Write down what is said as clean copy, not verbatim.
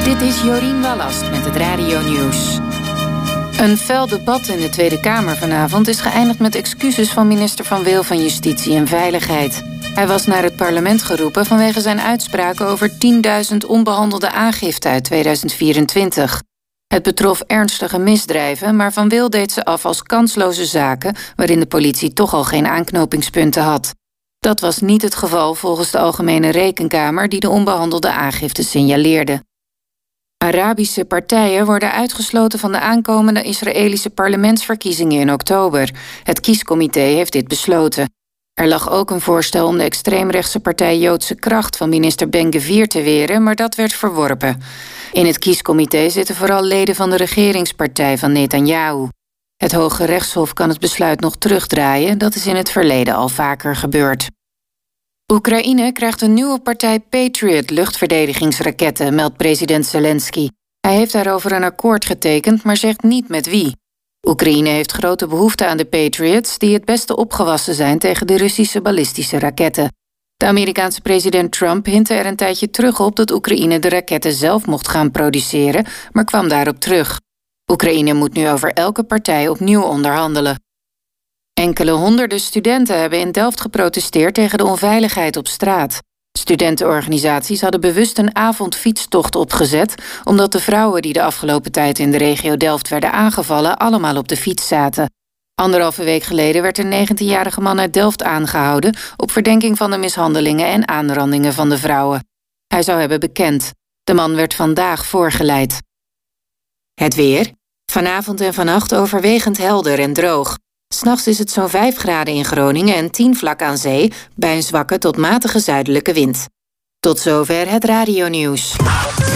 Dit is Jorien Wallast met het Radio-nieuws. Een fel debat in de Tweede Kamer vanavond is geëindigd met excuses van minister Van Wil van Justitie en Veiligheid. Hij was naar het parlement geroepen vanwege zijn uitspraken over 10.000 onbehandelde aangiften uit 2024. Het betrof ernstige misdrijven, maar Van Wil deed ze af als kansloze zaken waarin de politie toch al geen aanknopingspunten had. Dat was niet het geval volgens de Algemene Rekenkamer die de onbehandelde aangiften signaleerde. Arabische partijen worden uitgesloten van de aankomende Israëlische parlementsverkiezingen in oktober. Het kiescomité heeft dit besloten. Er lag ook een voorstel om de extreemrechtse partij Joodse Kracht van minister Ben-Gvir te weren, maar dat werd verworpen. In het kiescomité zitten vooral leden van de regeringspartij van Netanyahu. Het Hoge Rechtshof kan het besluit nog terugdraaien, dat is in het verleden al vaker gebeurd. Oekraïne krijgt een nieuwe partij Patriot luchtverdedigingsraketten, meldt president Zelensky. Hij heeft daarover een akkoord getekend, maar zegt niet met wie. Oekraïne heeft grote behoefte aan de Patriots, die het beste opgewassen zijn tegen de Russische ballistische raketten. De Amerikaanse president Trump hintte er een tijdje terug op dat Oekraïne de raketten zelf mocht gaan produceren, maar kwam daarop terug. Oekraïne moet nu over elke partij opnieuw onderhandelen. Enkele honderden studenten hebben in Delft geprotesteerd tegen de onveiligheid op straat. Studentenorganisaties hadden bewust een avondfietstocht opgezet, omdat de vrouwen die de afgelopen tijd in de regio Delft werden aangevallen allemaal op de fiets zaten. 1,5 week geleden werd een 19-jarige man uit Delft aangehouden op verdenking van de mishandelingen en aanrandingen van de vrouwen. Hij zou hebben bekend. De man werd vandaag voorgeleid. Het weer. Vanavond en vannacht overwegend helder en droog. 'S Nachts is het zo'n 5 graden in Groningen en 10 vlak aan zee, bij een zwakke tot matige zuidelijke wind. Tot zover het Radio-nieuws.